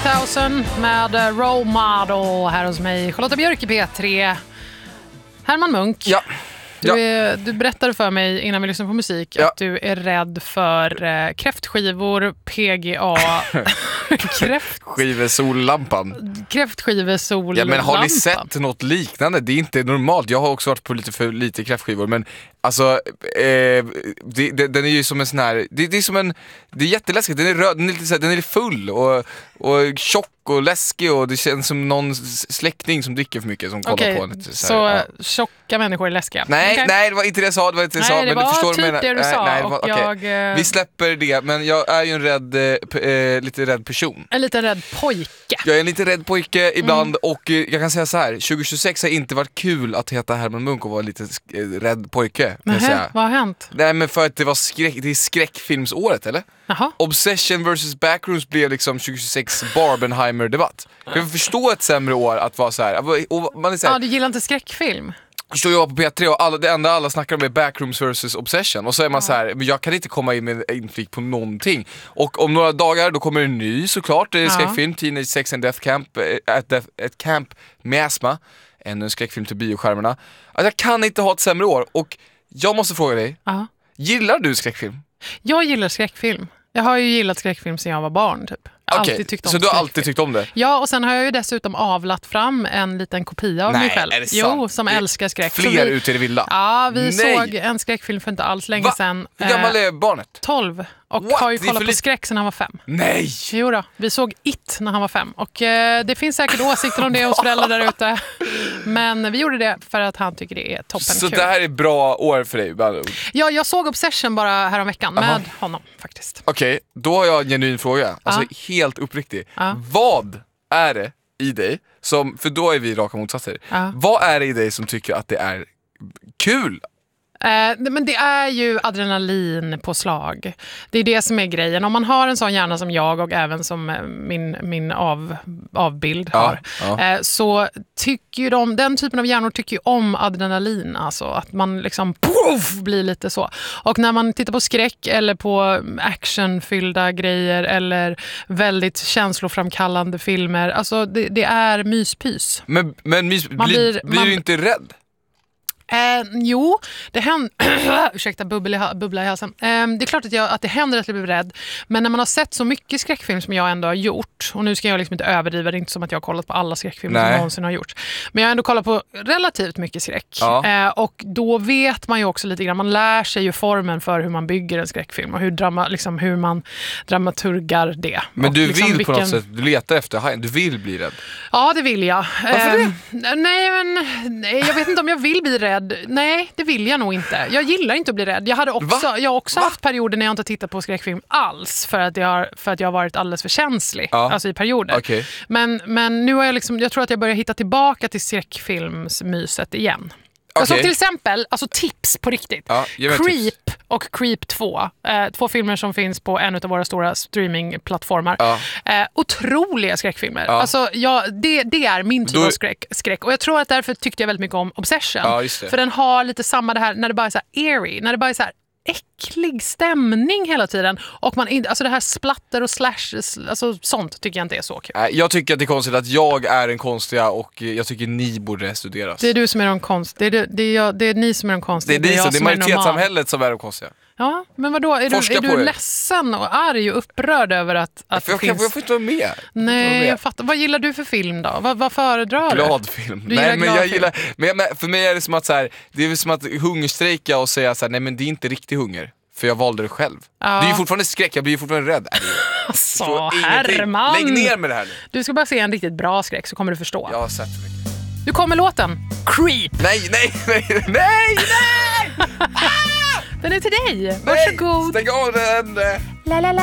3000 med Role Model här hos mig. Charlotta Björk i P3. Herman Munk. Ja. Du berättade för mig innan vi lyssnade på musik att du är rädd för kräftskivor, PGA, Kräftskivesollampan. Kräftskivesollampan. Ja, men har ni sett något liknande? Det är inte normalt. Jag har också varit på lite för lite kräftskivor, men alltså den är ju som en sån här, det är som en, det är jätteläskigt. Den är röd, den är lite så här, den är full och tjock och läskig, och det känns som någon släkting som dricker för mycket som kollar på lite så här, tjocka människor är läskiga. Nej, det var inte det jag sa, men du förstår typ vad jag menar. Vi släpper det, men jag är ju en lite rädd person. En liten rädd pojke. Jag är en lite rädd pojke ibland, och jag kan säga så här: 2026 har inte varit kul att heta Herman Munk och vara lite rädd pojke. Vad har hänt? Nej, men för att det är skräckfilmsåret, eller? Jaha. Obsession vs. Backrooms blev liksom 2026 Barbenheimer-debatt. Kan vi förstå ett sämre år att vara så här? Och man är så här, du gillar inte skräckfilm? Så jag på P3 och det enda alla snackar om är Backrooms vs. Obsession. Och så är man så här, men jag kan inte komma in med en inflik på någonting. Och om några dagar då kommer en ny, såklart. Det är skräckfilm, Teenage Sex and Death Camp, ett camp med astma. En skräckfilm till bioskärmarna. Alltså, jag kan inte ha ett sämre år. Och jag måste fråga dig, gillar du skräckfilm? Jag gillar skräckfilm. Jag har ju gillat skräckfilm sedan jag var barn, typ. Okej, så du har alltid tyckt om det? Ja, och sen har jag ju dessutom avlat fram en liten kopia av mig själv. Är det sant? Jo, som älskar skräck. Fler ute i det vilda? Ja, vi såg en skräckfilm för inte alls länge sedan. Hur gammal är barnet? 12. Och har ju kollat på skräck sedan han var 5. Nej! Jo då, vi såg It när han var 5. Och det finns säkert åsikter om det hos föräldrar där ute. Men vi gjorde det för att han tycker det är toppen så kul. Det här är bra år för dig? Ja, jag såg Obsession bara häromveckan med honom faktiskt. Okej, då har jag en genuin fråga. Alltså helt uppriktig. Vad är det i dig som, för då är vi raka motsatser. Vad är det i dig som tycker att det är kul? Men det är ju adrenalin på slag. Det är det som är grejen. Om man har en sån hjärna som jag och även som min avbild har, så tycker ju den typen av hjärnor tycker ju om adrenalin. Alltså att man liksom blir lite så. Och när man tittar på skräck eller på actionfyllda grejer eller väldigt känsloframkallande filmer, alltså det är myspys. Men blir du inte rädd? Jo, det händer. Ursäkta, bubbla i halsen. Det är klart att det händer att jag blir rädd. Men när man har sett så mycket skräckfilm som jag ändå har gjort, och nu ska jag liksom inte överdriva, det är inte som att jag har kollat på alla skräckfilmer som någonsin har gjort, men jag har ändå kollat på relativt mycket skräck. Och då vet man ju också lite grann, man lär sig ju formen för hur man bygger en skräckfilm och hur man dramaturgar det. Men du liksom vill på något sätt, du letar efter hajen, du vill bli rädd. Ja, det vill jag. Varför det? Nej, jag vet inte om jag vill bli rädd. Nej, det vill jag nog inte. Jag gillar inte att bli rädd. Jag har också haft perioder när jag inte tittat på skräckfilm alls för att jag har varit alldeles för känslig. Alltså i perioder. Okay. Men nu har jag tror att jag börjar hitta tillbaka till skräckfilmsmyset igen. Jag såg till exempel, alltså tips på riktigt. Creep och Creep 2. 2 filmer som finns på en av våra stora streamingplattformar. Otroliga skräckfilmer. Alltså, det är min typ av skräck. Och jag tror att därför tyckte jag väldigt mycket om Obsession. För den har lite samma det här, när det bara är så här eerie, när det bara är så här äcklig stämning hela tiden. Och alltså det här splatter och slashes, alltså sånt tycker jag inte är så kul. Jag tycker att det är konstigt att jag är den konstiga, och jag tycker ni borde studeras. Det är du som är de konstiga. Det är ni som är de konstiga. Det är majoritetssamhället som är de konstiga. Ja, men vadå? Är du ledsen och arg och upprörd över att jag får inte vara med. Nej, jag fattar. Vad gillar du för film då? Vad föredrar du? Glad film. Nej, men jag gillar, men för mig är det som att så här, det är som att hungerstrejka och säga så här, nej men det är inte riktig hunger. För jag valde det själv. Det är ju fortfarande skräck, jag blir ju fortfarande rädd. Så Herman! Lägg ner med det här nu. Du ska bara se en riktigt bra skräck så kommer du förstå. Jag har sett för mycket. Du kommer låten Creep. Nej! Den är till dig. Varsågod. Stäng av den. La la la